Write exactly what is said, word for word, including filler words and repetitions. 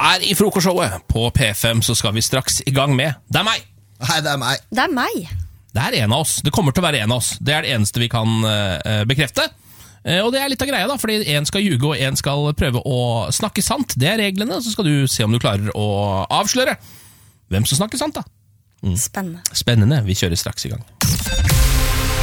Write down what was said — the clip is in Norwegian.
Her i frokostshowet på P fem så skal vi straks i gang med Det er meg. Hei, det er meg. Det er meg. Det er en av oss. Det kommer til å være en av oss. Det er det eneste vi kan uh, bekrefte. Uh, og det er litt av greia da, fordi en skal ljuge og en skal prøve å snakke sant. Det er reglene, så skal du se om du klarer å avsløre hvem som snakker sant da. Mm. Spennende. Spennende. Vi kjører straks i gang.